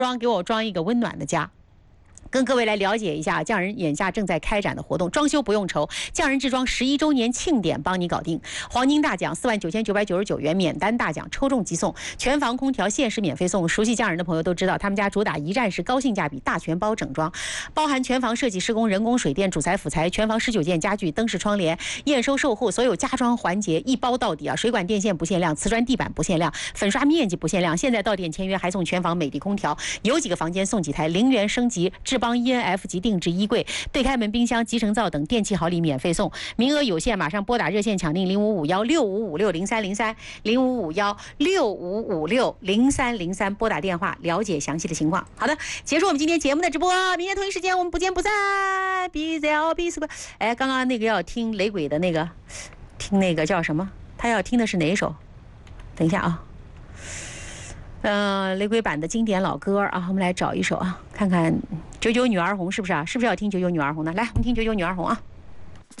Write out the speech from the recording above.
给我装一个温暖的家。跟各位来了解一下匠人眼下正在开展的活动，装修不用愁，匠人制装11周年庆典帮你搞定。黄金大奖49999元，免单大奖抽中即送，全房空调限时免费送。熟悉匠人的朋友都知道，他们家主打一站式高性价比大全包整装，包含全房设计施工、人工水电、主材辅材，全房19件家具、灯饰窗帘、验收售后所有家装环节一包到底啊！水管电线不限量，瓷砖地板不限量，粉刷面积不限量。现在到店签约还送全房美的空调，有几个房间送几台0元升级智邦 ENF 级定制衣柜、对开门冰箱、集成灶等电器好礼免费送，名额有限，马上拨打热线抢订055165560303 055165560303，拨打电话了解详细的情况。好的，结束我们今天节目的直播，明天同一时间我们不见不散。BZLB 哎，刚刚那个要听雷鬼的那个，听那个叫什么？他要听的是哪一首？等一下啊。雷鬼版的经典老歌啊，我们来找一首啊，看看九九女儿红是不是啊？是不是要听九九女儿红呢？来，我们听九九女儿红啊。